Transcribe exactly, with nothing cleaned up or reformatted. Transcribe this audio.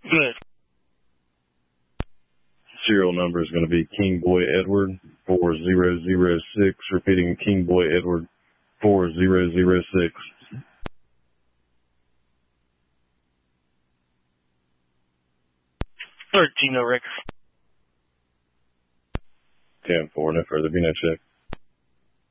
Good. Serial number is going to be King Boy Edward four zero zero six. Repeating, King Boy Edward four zero zero six. thirteen, no Rick. ten four, no further, be no check.